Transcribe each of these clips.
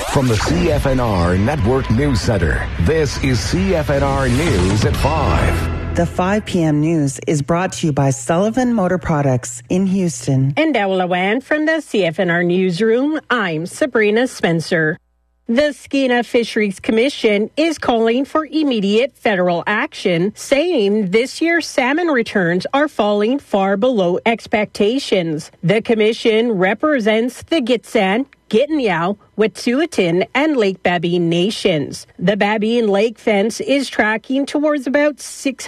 From the CFNR Network News Center, this is CFNR News at 5. The 5 p.m. news is brought to you by Sullivan Motor Products in Houston. And Dowlawan from the CFNR Newsroom, I'm Sabrina Spencer. The Skeena Fisheries Commission is calling for immediate federal action, saying this year's salmon returns are falling far below expectations. The commission represents the Gitxsan, Gitignan, Wet'suwet'en, and Lake Babine nations. The Babine Lake fence is tracking towards about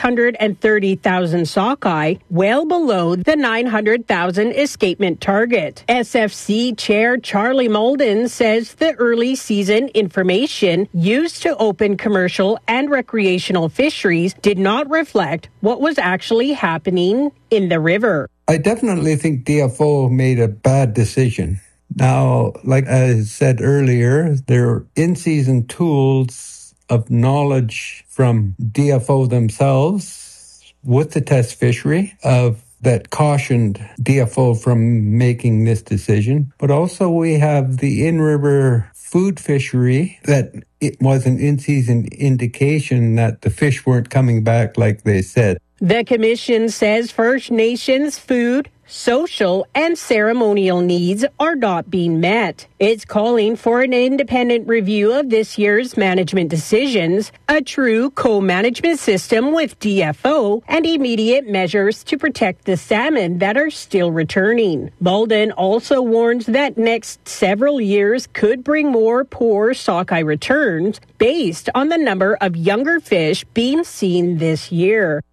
630,000 sockeye, well below the 900,000 escapement target. SFC Chair Charlie Molden says the early season information used to open commercial and recreational fisheries did not reflect what was actually happening in the river. I definitely think DFO made a bad decision. Now, like I said earlier, there are in-season tools of knowledge from DFO themselves with the test fishery that cautioned DFO from making this decision. But also we have the in-river food fishery that it was an in-season indication that the fish weren't coming back like they said. The commission says First Nations food, social, and ceremonial needs are not being met. It's calling for an independent review of this year's management decisions, a true co-management system with DFO, and immediate measures to protect the salmon that are still returning. Bolden also warns that next several years could bring more poor sockeye returns based on the number of younger fish being seen this year.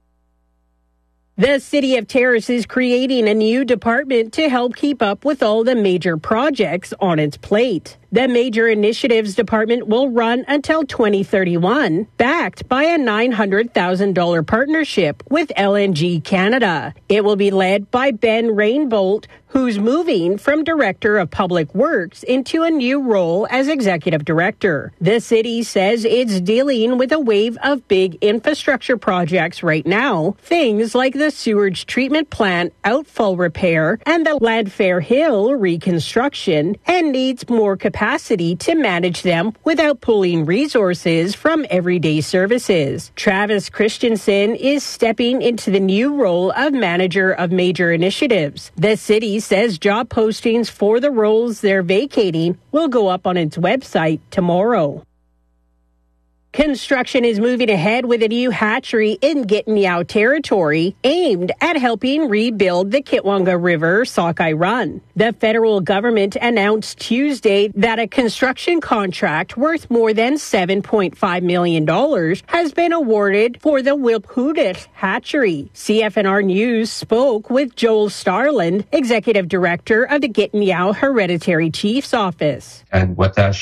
The City of Terrace is creating a new department to help keep up with all the major projects on its plate. The Major Initiatives Department will run until 2031, backed by a $900,000 partnership with LNG Canada. It will be led by Ben Rainbolt, who's moving from Director of Public Works into a new role as Executive Director. The city says it's dealing with a wave of big infrastructure projects right now, things like the sewage treatment plant outfall repair and the Landfair Hill reconstruction, and needs more capacity to manage them without pulling resources from everyday services. Travis Christensen is stepping into the new role of Manager of Major Initiatives. The city says job postings for the roles they're vacating will go up on its website tomorrow. Construction is moving ahead with a new hatchery in Gitignan territory aimed at helping rebuild the Kitwanga River Sockeye Run. The federal government announced Tuesday that a construction contract worth more than $7.5 million has been awarded for the Wilphudet hatchery. CFNR News spoke with Joel Starland, Executive Director of the Gitignan Hereditary Chief's Office. And what that